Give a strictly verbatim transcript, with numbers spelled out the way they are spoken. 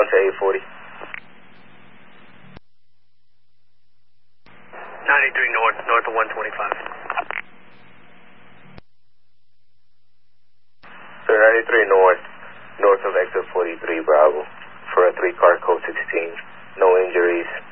Delta eight forty. ninety-three north, north of one twenty-five. Sir, ninety-three north, north of exit forty-three Bravo, for a three car code sixteen. No injuries.